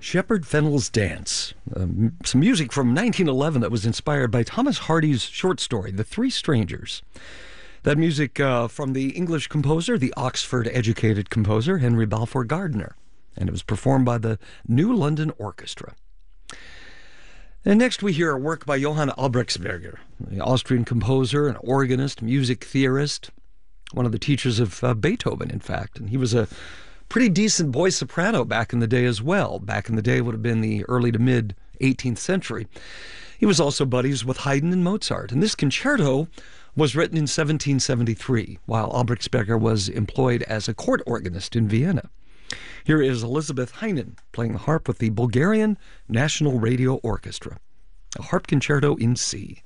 Shepard Fennell's Dance, some music from 1911 that was inspired by Thomas Hardy's short story, The Three Strangers. That music from the English composer, the Oxford-educated composer, Henry Balfour Gardiner, and it was performed by the New London Orchestra. And next we hear a work by Johann Albrechtsberger, the Austrian composer, an organist, music theorist, one of the teachers of Beethoven, in fact, and he was a pretty decent boy soprano back in the day as well. Back in the day would have been the early to mid 18th century. He was also buddies with Haydn and Mozart, and this concerto was written in 1773, while Albrechtsberger was employed as a court organist in Vienna. Here is Elisabeth Heinen playing the harp with the Bulgarian National Radio Orchestra, a harp concerto in C.